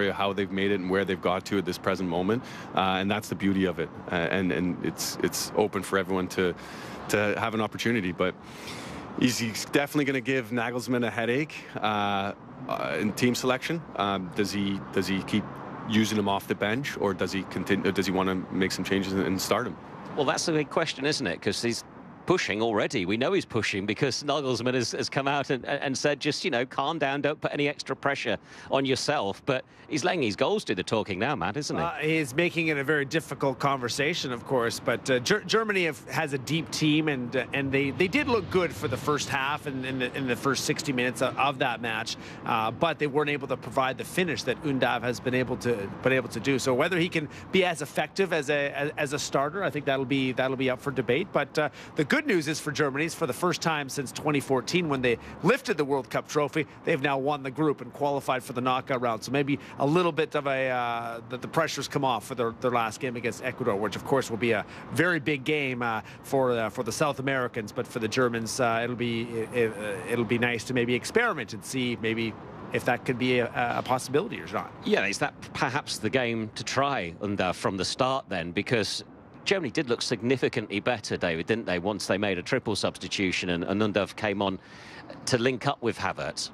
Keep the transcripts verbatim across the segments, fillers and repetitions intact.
story of how they've made it and where they've got to at this present moment, uh, and that's the beauty of it. Uh, and and it's it's open for everyone to to have an opportunity. But he's, he's definitely going to give Nagelsmann a headache uh, uh, in team selection. Um, does he does he keep using him off the bench, or does he continue? Or does he want to make some changes and start him? Well, that's a big question, isn't it? Because he's pushing already. We know he's pushing because Nagelsmann has, has come out and, and said, just, you know, calm down, don't put any extra pressure on yourself. But he's letting his goals do the talking now, Matt, isn't he? Uh, he's making it a very difficult conversation, of course. But uh, Ger Germany have, has a deep team, and uh, and they, they did look good for the first half and in the, in the first sixty minutes of, of that match. Uh, but they weren't able to provide the finish that Undav has been able to been able to do. So whether he can be as effective as a as, as a starter, I think that'll be that'll be up for debate. But uh, the good news is for Germany, is for the first time since twenty fourteen, when they lifted the World Cup trophy, they've now won the group and qualified for the knockout round. So maybe a little bit of a uh, that the pressure's come off for their, their last game against Ecuador, which of course will be a very big game uh, for uh, for the South Americans. But for the Germans, uh, it'll be it, it'll be nice to maybe experiment and see maybe if that could be a, a possibility or not. Yeah, is that perhaps the game to try Undav from the start then? Because Germany did look significantly better, David, didn't they, once they made a triple substitution and, and Undav came on to link up with Havertz?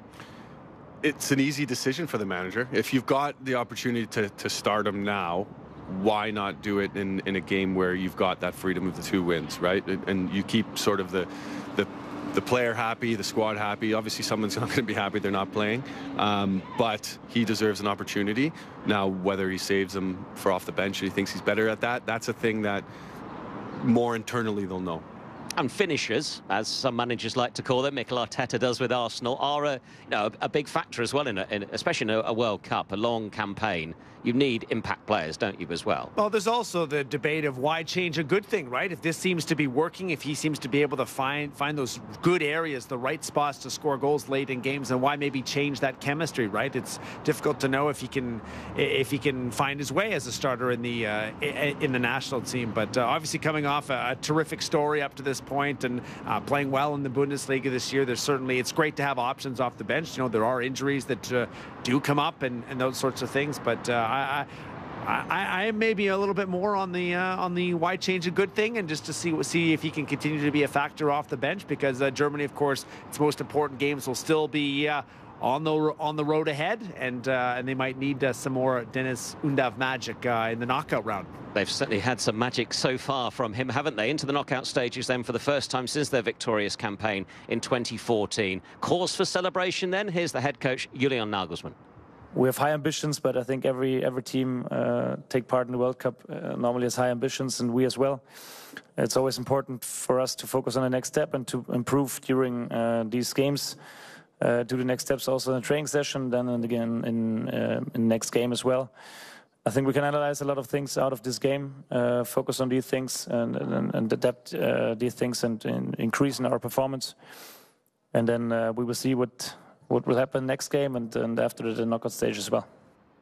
It's an easy decision for the manager. If you've got the opportunity to, to start him now, why not do it in, in a game where you've got that freedom of the two wins, right? And you keep sort of the the the player happy, the squad happy. Obviously, someone's not going to be happy they're not playing, um, but he deserves an opportunity. Now, whether he saves him for off the bench or he thinks he's better at that, that's a thing that more internally they'll know. And finishers, as some managers like to call them, Mikel Arteta does with Arsenal, are a, you know, a big factor as well, in, a, in especially in a, a World Cup, a long campaign. You need impact players, don't you, as well? Well, there's also the debate of why change a good thing, right? If this seems to be working, if he seems to be able to find find those good areas, the right spots to score goals late in games, then why maybe change that chemistry, right? It's difficult to know if he can if he can find his way as a starter in the uh, in the national team. But uh, obviously, coming off a, a terrific story up to this point and uh, playing well in the Bundesliga this year, there's certainly it's great to have options off the bench. You know, there are injuries that uh, do come up and, and those sorts of things, but. Uh, I, I, I am maybe a little bit more on the uh, on the why change a good thing, and just to see see if he can continue to be a factor off the bench, because uh, Germany, of course, its most important games will still be uh, on the on the road ahead, and uh, and they might need uh, some more Dennis Undav magic uh, in the knockout round. They've certainly had some magic so far from him, haven't they? Into the knockout stages then for the first time since their victorious campaign in twenty fourteen. Cause for celebration then? Here's the head coach, Julian Nagelsmann. We have high ambitions, but I think every every team uh, take part in the World Cup uh, normally has high ambitions, and we as well. It's always important for us to focus on the next step and to improve during uh, these games. Uh, do the next steps also in the training session, then and again in uh, in the next game as well. I think we can analyze a lot of things out of this game, uh, focus on these things and and, and adapt uh, these things and, and increase in our performance, and then uh, we will see what. what will happen next game and, and after the knockout stage as well.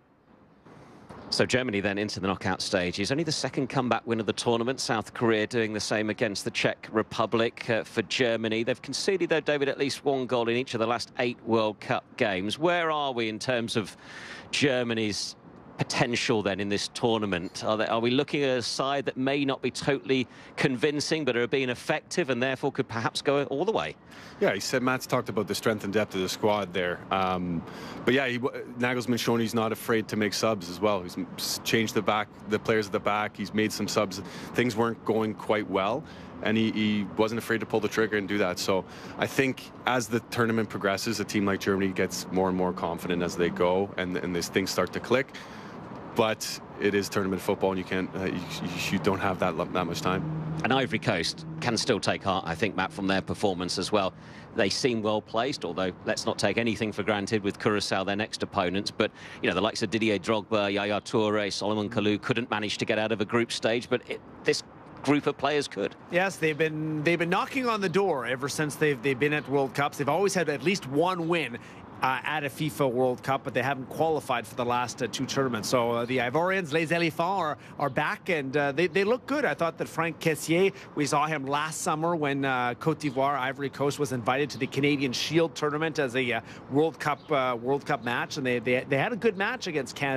So Germany then into the knockout stage is only the second comeback win of the tournament. South Korea doing the same against the Czech Republic uh, for Germany. They've conceded, though, David, at least one goal in each of the last eight World Cup games. Where are we in terms of Germany's potential then in this tournament? Are, they, are we looking at a side that may not be totally convincing but are being effective and therefore could perhaps go all the way? Yeah, he said Matt's talked about the strength and depth of the squad there. Um, but yeah, he, Nagelsmann's shown he's not afraid to make subs as well. He's changed the back, the players at the back. He's made some subs. Things weren't going quite well, and he, he wasn't afraid to pull the trigger and do that. So I think as the tournament progresses, a team like Germany gets more and more confident as they go, and, and these things start to click. But it is tournament football, and you can't, uh, you, you don't have that that much time. And Ivory Coast can still take heart, I think, Matt, from their performance as well. They seem well placed, although let's not take anything for granted with Curacao, their next opponents. But you know, the likes of Didier Drogba, Yaya Toure, Solomon Kalou couldn't manage to get out of a group stage, but it, this group of players could. Yes, they've been they've been knocking on the door ever since they've they've been at World Cups. They've always had at least one win Uh, at a FIFA World Cup, but they haven't qualified for the last uh, two tournaments. So uh, the Ivorians, Les Éléphants, are, are back, and uh, they, they look good. I thought that Franck Kessié, we saw him last summer when uh, Côte d'Ivoire, Ivory Coast, was invited to the Canadian Shield tournament as a uh, World Cup uh, World Cup match, and they, they, they had a good match against Canada.